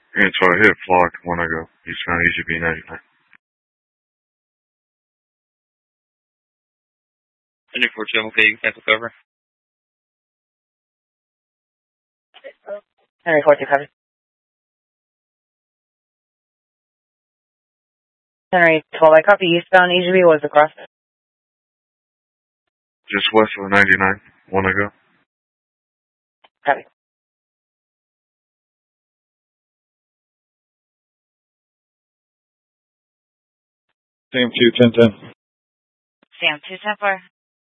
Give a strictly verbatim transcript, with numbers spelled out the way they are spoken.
And so I hit flock when I go eastbound E G B ninety-nine. Seventy-four two, okay, you can cancel cover. Henry four two, cover. Henry twelve, I copy eastbound E G B, what is the cross? Just west of the ninety-nine, when I go. Copy. Sam two ten ten. Sam two ten four.